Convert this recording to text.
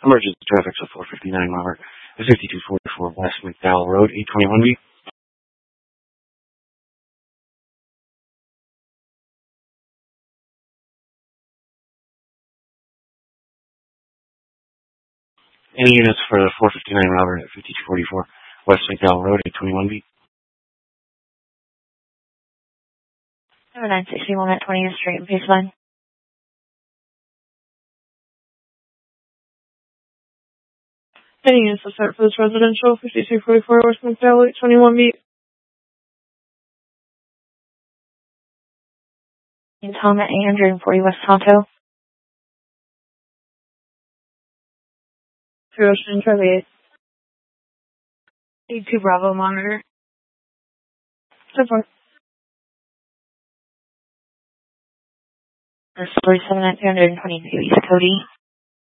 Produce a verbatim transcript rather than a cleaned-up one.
Emergency traffic, so four fifty-nine Robert, fifty-two forty-four West McDowell Road, eight twenty-one B. Any units for the four fifty-nine Robert at fifty-two forty-four West McDowell Road, eight twenty-one B. Number nine sixty-one at twentieth Street and Baseline. Any units to start for this residential, fifty-two forty-four West McDowell, eight twenty-one B. In Tom at eight forty West Tonto. Two Ocean Charlie eight. eight two Bravo monitor. So far. forty-seven at two twenty-two East Cody.